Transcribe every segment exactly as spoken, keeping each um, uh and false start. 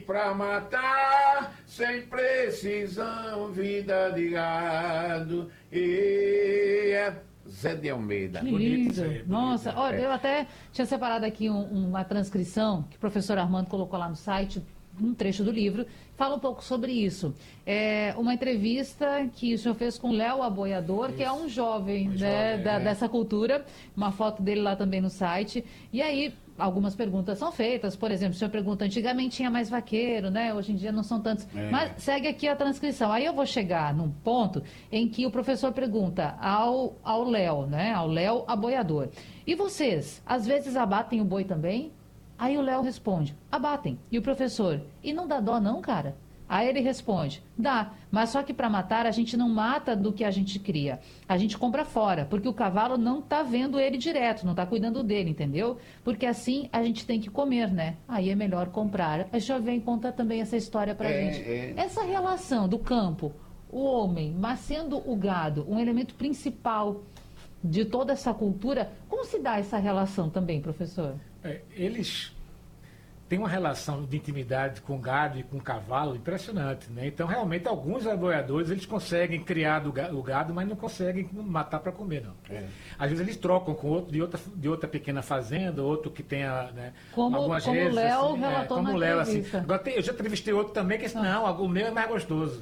pra matar, sem precisão, vida de gado. E é Zé de Almeida. Que Bonito lindo. isso aí, bonito. Nossa, olha, É. eu até tinha separado aqui um- uma transcrição que o professor Armando colocou lá no site, um trecho do livro, fala um pouco sobre isso. É uma entrevista que o senhor fez com o Léo Aboiador, que é um jovem, Um né, jovem, da- é. dessa cultura, uma foto dele lá também no site. E aí, algumas perguntas são feitas, por exemplo, o senhor pergunta, antigamente tinha mais vaqueiro, né? Hoje em dia não são tantos. É. Mas segue aqui a transcrição. Aí eu vou chegar num ponto em que o professor pergunta ao ao Léo, né? Ao Léo Aboiador. E vocês, às vezes abatem o boi também? Aí o Léo responde, abatem. E o professor, e não dá dó não, cara? Aí ele responde, dá, mas só que para matar a gente não mata do que a gente cria. A gente compra fora, porque o cavalo não tá vendo ele direto, não tá cuidando dele, entendeu? Porque assim a gente tem que comer, né? Aí é melhor comprar. Aí o senhor vem contar também essa história pra É, gente. é. Essa relação do campo, o homem, mas sendo o gado um elemento principal de toda essa cultura, como se dá essa relação também, professor? É, eles têm uma relação de intimidade com gado e com cavalo impressionante, né? Então, realmente, alguns aboiadores, eles conseguem criar do ga- o gado, mas não conseguem matar para comer, não. É. Às vezes eles trocam com outro de outra, de outra pequena fazenda, outro que tenha, né, Como- algumas como o reses, Léo assim, relatou como na o Léo, assim. entrevista. Agora, tem- eu já entrevistei outro também que disse, não, o meu é mais gostoso.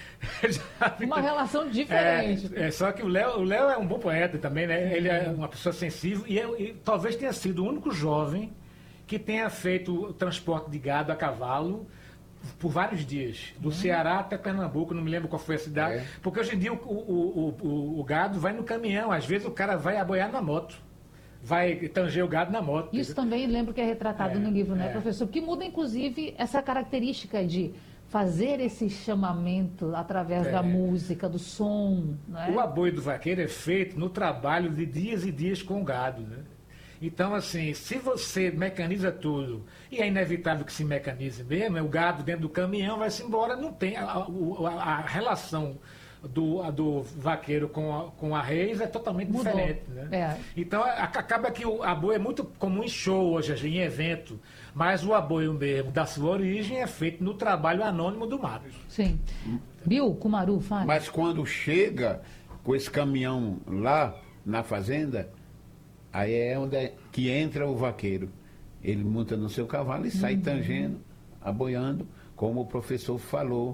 Já- Uma relação diferente. É, é, só que o Léo, o Léo é um bom poeta também, né? Ele é uma pessoa sensível e, é- e talvez tenha sido o único jovem que tenha feito o transporte de gado a cavalo por vários dias, do Ceará até Pernambuco, não me lembro qual foi a cidade, É. porque hoje em dia o, o, o, o- o gado vai no caminhão, às vezes o cara vai aboiar na moto, vai tanger o gado na moto. Isso também lembro que é retratado É, no livro, né, é. professor? Que muda, inclusive, essa característica de fazer esse chamamento através É. da música, do som, né? O aboio do vaqueiro é feito no trabalho de dias e dias com o gado, né? Então, assim, se você mecaniza tudo, e é inevitável que se mecanize mesmo, é o gado dentro do caminhão vai-se embora, não tem a, a- o- a- a relação do, a do vaqueiro com a, com a reis é totalmente Mudou. diferente, né? É. Então, a- acaba que o aboio é muito comum em show hoje, em evento, mas o aboio mesmo, da sua origem, é feito no trabalho anônimo do mato. Sim. Bill, Kumaru, fala. Mas quando chega com esse caminhão lá na fazenda, aí é onde é que entra o vaqueiro. Ele monta no seu cavalo e sai tangendo, aboiando, como o professor falou.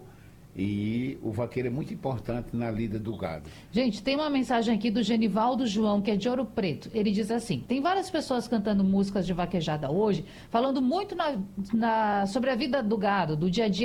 E o vaqueiro é muito importante na lida do gado. Gente, tem uma mensagem aqui do Genivaldo João, que é de Ouro Preto. Ele diz assim, tem várias pessoas cantando músicas de vaquejada hoje, falando muito na- na- sobre a vida do gado, do dia a dia